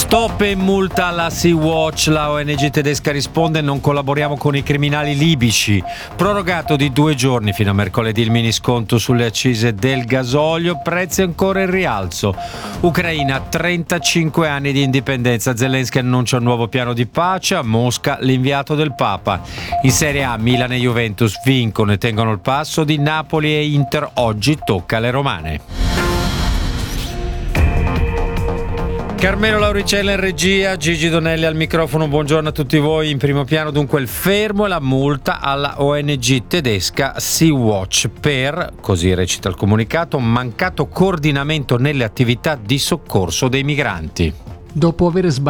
Stop e multa alla Sea-Watch, la ONG tedesca risponde: non collaboriamo con i criminali libici. Prorogato di 2 giorni fino a mercoledì il mini sconto sulle accise del gasolio, prezzi ancora in rialzo. Ucraina, 35 anni di indipendenza, Zelensky annuncia un nuovo piano di pace, a Mosca l'inviato del Papa. In Serie A Milan e Juventus vincono e tengono il passo di Napoli e Inter, oggi tocca alle romane. Carmelo Lauricella in regia, Gigi Donelli al microfono, buongiorno a tutti voi. In primo piano dunque il fermo e la multa alla ONG tedesca Sea-Watch per, così recita il comunicato, mancato coordinamento nelle attività di soccorso dei migranti. Dopo aver